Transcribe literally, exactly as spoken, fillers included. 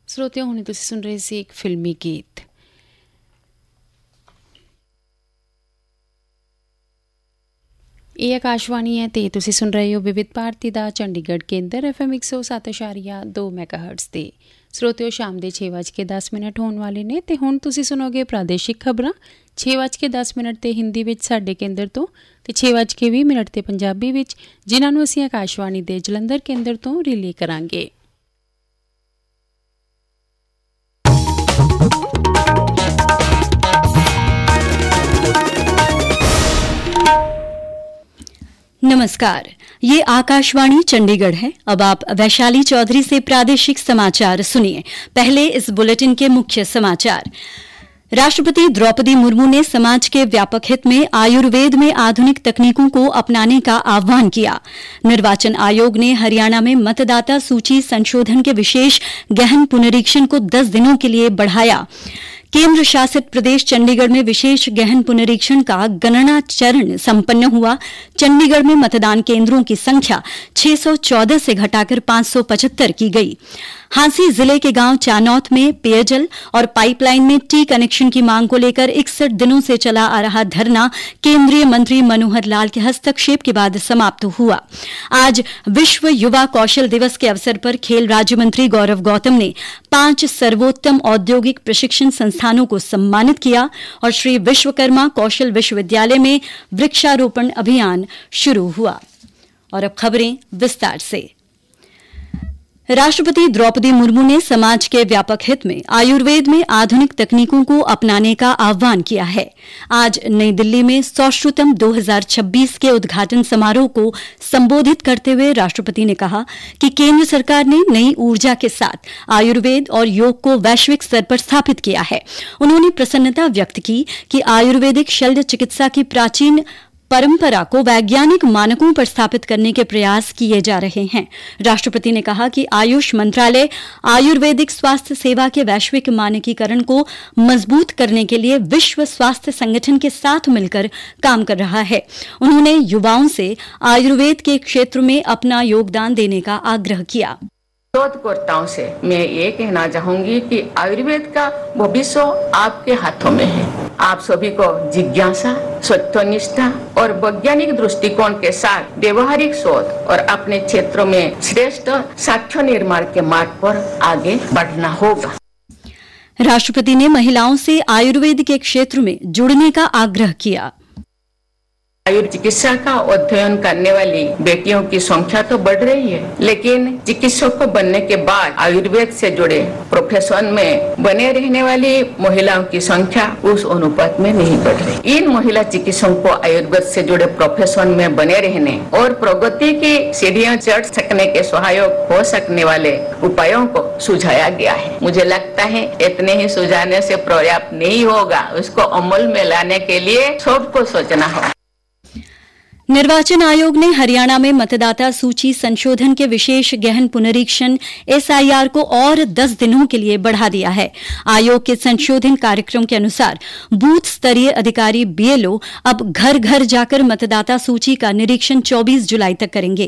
ਸਰੋਤਿਓ ਹੁਣੇ ਤੁਸੀਂ ਸੁਣ ਰਹੇ ਸੀ ਇੱਕ ਫਿਲਮੀ ਗੀਤ। ਇਹ ਆਕਾਸ਼ਵਾਣੀ ਹੈ ਤੇ ਤੁਸੀਂ ਸੁਣ ਰਹੇ ਹੋ ਵਿਵਿਧ ਭਾਰਤੀ ਦਾ ਚੰਡੀਗੜ੍ਹ ਕੇਂਦਰ ਐਫ ਐਮ ਇੱਕ ਸੌ ਸੱਤ ਇਸ਼ਾਰੀਆ ਦੋ ਮੈਗਾਹਰਟਜ਼ ਤੇ। ਸਰੋਤਿਓ ਸ਼ਾਮ ਦੇ ਛੇ ਵੱਜ ਕੇ ਦਸ ਮਿੰਟ ਹੋਣ ਵਾਲੇ ਨੇ ਤੇ ਹੁਣ ਤੁਸੀਂ ਸੁਣੋਗੇ ਪ੍ਰਾਦੇਸ਼ਿਕ ਖਬਰਾਂ ਛੇ ਵੱਜ ਕੇ ਦਸ ਮਿੰਟ ਤੇ ਹਿੰਦੀ ਵਿੱਚ ਸਾਡੇ ਕੇਂਦਰ ਤੋਂ ਤੇ ਛੇ ਵੱਜ ਕੇ ਵੀਹ ਮਿੰਟ ਤੇ ਪੰਜਾਬੀ ਵਿੱਚ, ਜਿਨ੍ਹਾਂ ਨੂੰ ਅਸੀਂ ਆਕਾਸ਼ਵਾਣੀ ਦੇ ਜਲੰਧਰ ਕੇਂਦਰ ਤੋਂ ਰਿਲੇ ਕਰਾਂਗੇ। नमस्कार, ये आकाशवाणी चंडीगढ़ है। अब आप वैशाली चौधरी से प्रादेशिक समाचार सुनिए। पहले इस बुलेटिन के मुख्य समाचार। राष्ट्रपति द्रौपदी मुर्मू ने समाज के व्यापक हित में आयुर्वेद में आधुनिक तकनीकों को अपनाने का आह्वान किया। निर्वाचन आयोग ने हरियाणा में मतदाता सूची संशोधन के विशेष गहन पुनरीक्षण को दस दिनों के लिए बढ़ाया। केंद्र शासित प्रदेश चंडीगढ़ में विशेष गहन पुनरीक्षण का गणना चरण संपन्न हुआ। चंडीगढ़ में मतदान केंद्रों की संख्या छह सौ चौदह से घटाकर पांच सौ पचहत्तर की गई। हांसी जिले के गांव चानौत में पेयजल और पाइपलाइन में टी कनेक्शन की मांग को लेकर इकसठ दिनों से चला आ रहा धरना केंद्रीय मंत्री मनोहर लाल के हस्तक्षेप के बाद समाप्त हुआ। आज विश्व युवा कौशल दिवस के अवसर पर खेल राज्य मंत्री गौरव गौतम ने पांच सर्वोत्तम औद्योगिक प्रशिक्षण संस्थानों को सम्मानित किया और श्री विश्वकर्मा कौशल विश्वविद्यालय में वृक्षारोपण अभियान शुरू हुआ। और अब खबरें विस्तार से। राष्ट्रपति द्रौपदी मुर्मू ने समाज के व्यापक हित में आयुर्वेद में आधुनिक तकनीकों को अपनाने का आह्वान किया है। आज नई दिल्ली में सौश्रुतम दो हज़ार छब्बीस के उद्घाटन समारोह को संबोधित करते हुए राष्ट्रपति ने कहा कि केंद्र सरकार ने नई ऊर्जा के साथ आयुर्वेद और योग को वैश्विक स्तर पर स्थापित किया है। उन्होंने प्रसन्नता व्यक्त की कि आयुर्वेदिक शल्य चिकित्सा की प्राचीन परंपरा को वैज्ञानिक मानकों पर स्थापित करने के प्रयास किए जा रहे हैं। राष्ट्रपति ने कहा कि आयुष मंत्रालय आयुर्वेदिक स्वास्थ्य सेवा के वैश्विक मानकीकरण को मजबूत करने के लिए विश्व स्वास्थ्य संगठन के साथ मिलकर काम कर रहा है। उन्होंने युवाओं से आयुर्वेद के क्षेत्र में अपना योगदान देने का आग्रह किया। शोधकर्ताओं से मैं ये कहना चाहूंगी कि आयुर्वेद का भविष्य आपके हाथों में है। आप सभी को जिज्ञासा, सत्यनिष्ठा और वैज्ञानिक दृष्टिकोण के साथ व्यवहारिक शोध और अपने क्षेत्रों में श्रेष्ठ साक्ष्य निर्माण के मार्ग पर आगे बढ़ना होगा। राष्ट्रपति ने महिलाओं से आयुर्वेद के क्षेत्र में जुड़ने का आग्रह किया। आयुर्वेद चिकित्सा का अध्ययन करने वाली बेटियों की संख्या तो बढ़ रही है, लेकिन चिकित्सक को बनने के बाद आयुर्वेद से जुड़े प्रोफेशन में बने रहने वाली महिलाओं की संख्या उस अनुपात में नहीं बढ़ रही। इन महिला चिकित्सकों को आयुर्वेद से जुड़े प्रोफेशन में बने रहने और प्रगति की सीढ़ियां चढ़ सकने के सहायक हो सकने वाले उपायों को सुझाया गया है। मुझे लगता है इतने ही सुझाने से पर्याप्त नहीं होगा, उसको अमल में लाने के लिए सबको सोचना होगा। निर्वाचन आयोग ने हरियाणा में मतदाता सूची संशोधन के विशेष गहन पुनरीक्षण एस आई आर को और दस दिनों के लिए बढ़ा दिया है। आयोग के संशोधन कार्यक्रम के अनुसार बूथ स्तरीय अधिकारी बी एल ओ अब घर घर जाकर मतदाता सूची का निरीक्षण चौबीस जुलाई तक करेंगे।